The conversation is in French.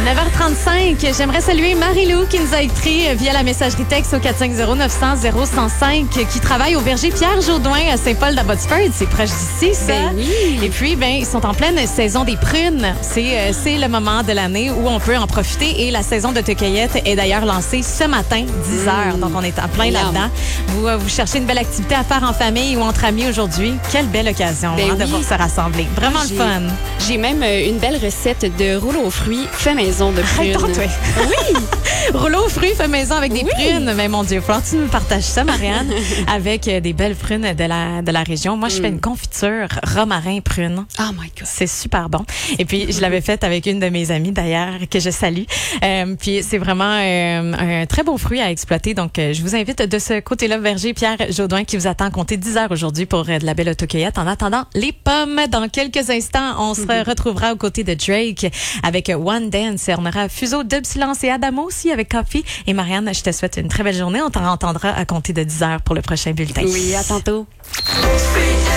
9h35, j'aimerais saluer Marie-Lou qui nous a écrit via la messagerie texte au 450-900-0105 qui travaille au verger Pierre Jaudoin à Saint-Paul-d'Abbotsford. C'est proche d'ici, ça. Ben oui. Et puis, ils sont en pleine saison des prunes. C'est le moment de l'année où on peut en profiter et la saison de cueillette est d'ailleurs lancée ce matin, 10h. Donc, on est en plein là-dedans. Vous cherchez une belle activité à faire en famille ou entre amis aujourd'hui. Quelle belle occasion de pouvoir se rassembler. Vraiment le fun. J'ai même une belle recette de rouleau aux fruits fait maison de prunes. Arrête-toi. Oui! Rouleau aux fruits fait maison avec des prunes. Mais mon Dieu, faut que tu nous partages ça, Marianne, avec des belles prunes de la région. Moi, je fais une confiture romarin prune. Oh my God! C'est super bon. Et puis, je l'avais faite avec une de mes amies, d'ailleurs, que je salue. Puis, c'est vraiment un très beau fruit à exploiter. Donc, je vous invite de ce côté-là, verger Pierre Jaudoin, qui vous attend compter 10h aujourd'hui pour de la belle autocueillette. En attendant, les pommes, dans quelques instants, on se retrouvera aux côtés de Drake avec One Dance. On aura Fuseau, Dub Silence et Adamo aussi avec Coffee. Et Marianne, je te souhaite une très belle journée. On t'en entendra à compter de 10h pour le prochain bulletin. Oui, à tantôt.